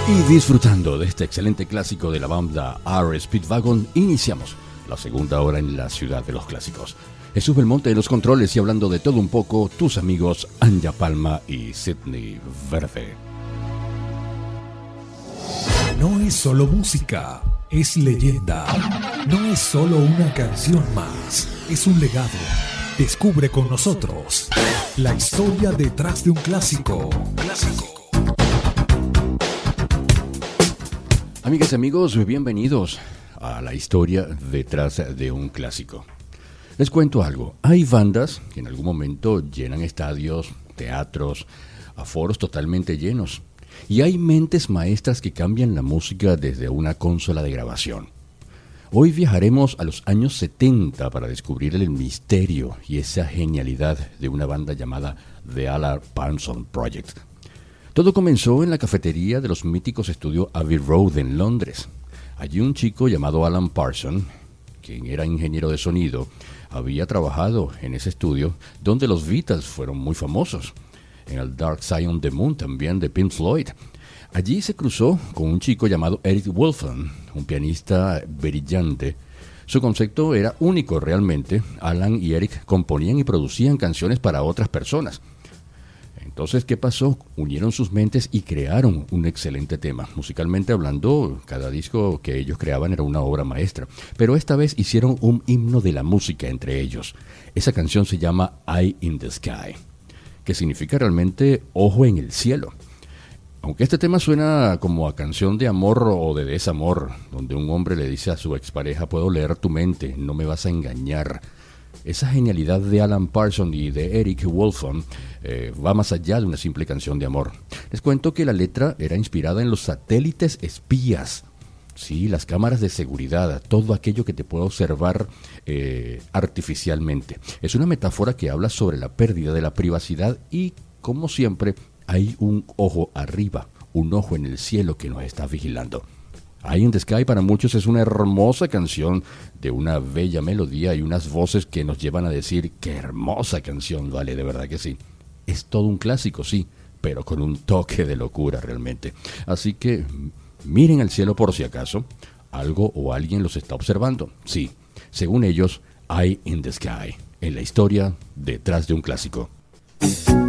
Y disfrutando de este excelente clásico de la banda R. Speedwagon, iniciamos la segunda hora en la ciudad de los clásicos. Jesús Belmonte de los controles y hablando de todo un poco, tus amigos Anja Palma y Sidney Verde. No es solo música, es leyenda. No es solo una canción más, es un legado. Descubre con nosotros la historia detrás de un clásico. Amigas y amigos, bienvenidos a la historia detrás de un clásico. Les cuento algo, hay bandas que en algún momento llenan estadios, teatros, aforos totalmente llenos. Y hay mentes maestras que cambian la música desde una consola de grabación. Hoy viajaremos a los años 70 para descubrir el misterio y esa genialidad de una banda llamada The Alan Parsons Project. Todo comenzó en la cafetería de los míticos estudios Abbey Road en Londres. Allí un chico llamado Alan Parsons, quien era ingeniero de sonido, había trabajado en ese estudio donde los Beatles fueron muy famosos. En el Dark Side of the Moon también de Pink Floyd. Allí se cruzó con un chico llamado Eric Woolfson, un pianista brillante. Su concepto era único realmente. Alan y Eric componían y producían canciones para otras personas. Entonces, ¿qué pasó? Unieron sus mentes y crearon un excelente tema. Musicalmente hablando, cada disco que ellos creaban era una obra maestra. Pero esta vez hicieron un himno de la música entre ellos. Esa canción se llama Eye in the Sky, que significa realmente ojo en el cielo. Aunque este tema suena como a canción de amor o de desamor, donde un hombre le dice a su expareja, puedo leer tu mente, no me vas a engañar. Esa genialidad de Alan Parsons y de Eric Woolfson va más allá de una simple canción de amor. Les cuento que la letra era inspirada en los satélites espías. Sí, las cámaras de seguridad, todo aquello que te puede observar artificialmente. Es una metáfora que habla sobre la pérdida de la privacidad y, como siempre, hay un ojo arriba, un ojo en el cielo que nos está vigilando. Eye in the Sky para muchos es una hermosa canción de una bella melodía y unas voces que nos llevan a decir qué hermosa canción, vale, de verdad que sí. Es todo un clásico, sí, pero con un toque de locura realmente. Así que miren al cielo por si acaso algo o alguien los está observando. Sí, según ellos, Eye in the Sky, en la historia detrás de un clásico.